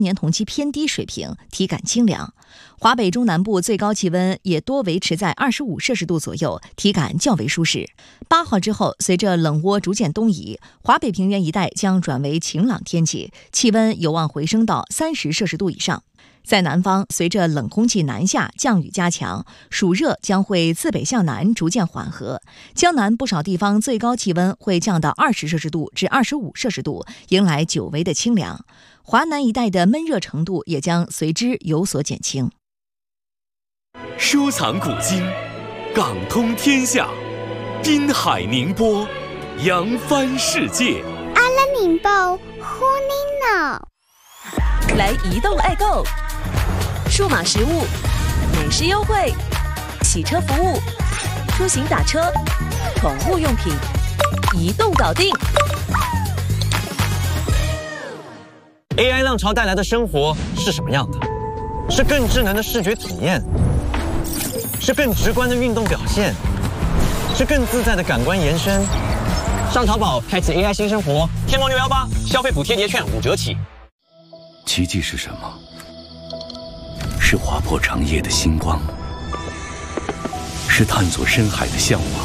年同期偏低水平，体感清凉。华北中南部最高气温也多维持在25摄氏度左右，体感较为舒适。8号之后，随着冷涡逐渐东移，华北平原一带将转为晴朗天气，气温有望回升到30摄氏度以上。在南方，随着冷空气南下，降雨加强，暑热将会自北向南逐渐缓和。江南不少地方最高气温会降到20摄氏度至25摄氏度，迎来久违的清凉。华南一带的闷热程度也将随之有所减轻。 收藏古今，港通天下，滨海宁波，扬帆世界。 阿拉宁报呼你脑， 来移动爱购，数码实物、美食优惠、洗车服务、出行打车、宠物用品，移动搞定。 AI 浪潮带来的生活是什么样的？是更智能的视觉体验，是更直观的运动表现，是更自在的感官延伸。上淘宝开启 AI 新生活，天猫618消费补贴叠券5折起。 奇迹是什么？是划破长夜的星光，是探索深海的向往，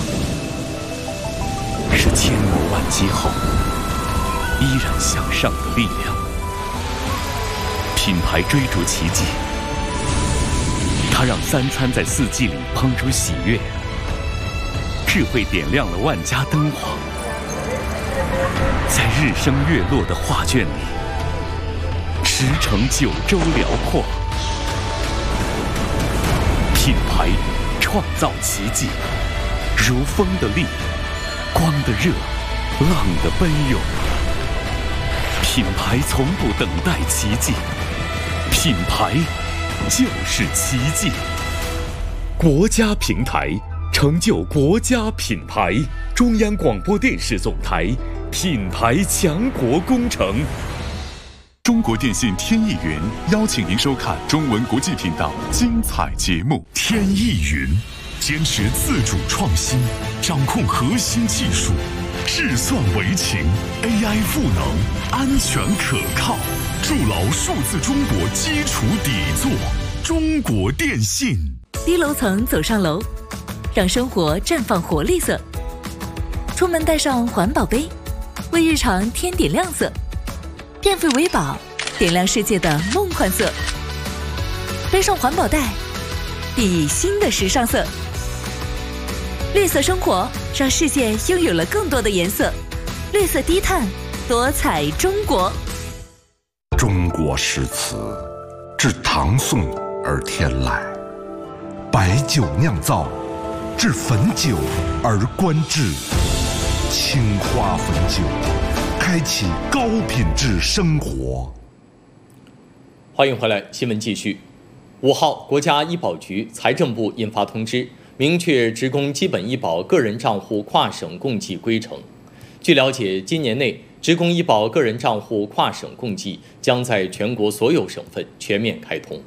是千磨万击后依然向上的力量。品牌追逐奇迹，它让3餐在4季里烹出喜悦，智慧点亮了万家灯火，在日升月落的画卷里驰骋9州辽阔。品牌创造奇迹，如风的力，光的热，浪的奔涌。品牌从不等待奇迹，品牌就是奇迹。国家平台成就国家品牌，中央广播电视总台品牌强国工程。 中国电信天翼云邀请您收看中文国际频道精彩节目。天翼云坚持自主创新，掌控核心技术，智算为情 ，AI 赋能，安全可靠，筑牢数字中国基础底座。中国电信。 低楼层走上楼，让生活绽放活力色。出门带上环保杯，为日常添点亮色。电费维保，点亮世界的梦幻色。背上环保袋，熠熠新的时尚色。绿色生活，让世界拥有了更多的颜色。绿色低碳，多彩中国。 中国诗词，自唐宋而天来，白酒酿造，至汾酒而观之。青花汾酒，开启高品质生活。 欢迎回来，新闻继续。5号，国家医保局、财政部印发通知，明确职工基本医保个人账户跨省共计规程。据了解，今年内职工医保个人账户跨省共计将在全国所有省份全面开通。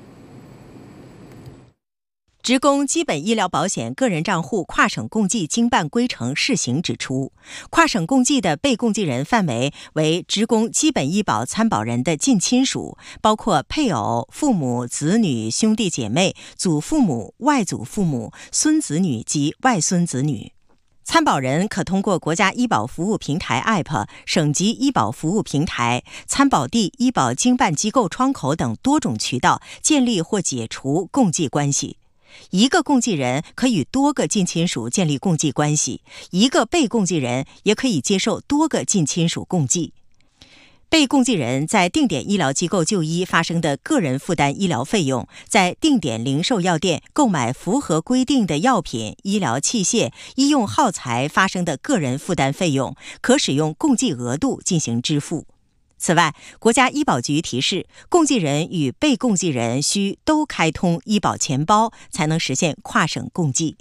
职工基本医疗保险个人账户跨省共计经办规程试行指出，跨省共计的被共计人范围为职工基本医保参保人的近亲属，包括配偶、父母、子女、兄弟姐妹、祖父母、外祖父母、孙子女及外孙子女。参保人可通过国家医保服务平台 App、省级医保服务平台、参保地医保经办机构窗口等多种渠道建立或解除共计关系。一个共计人可与多个近亲属建立共计关系，一个被共计人也可以接受多个近亲属共计。被共计人在定点医疗机构就医发生的个人负担医疗费用，在定点零售药店购买符合规定的药品、医疗器械、医用耗材发生的个人负担费用，可使用共计额度进行支付。此外，国家医保局提示，共计人与被共计人需都开通医保钱包，才能实现跨省共计。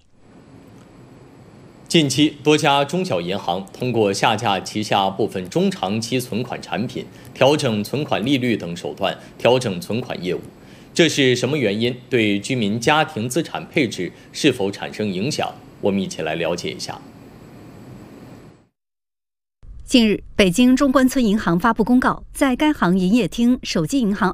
近期，多家中小银行通过下架旗下部分中长期存款产品、调整存款利率等手段调整存款业务，这是什么原因？对居民家庭资产配置是否产生影响？我们一起来了解一下。 近日，北京中关村银行发布公告，在该行营业厅手机银行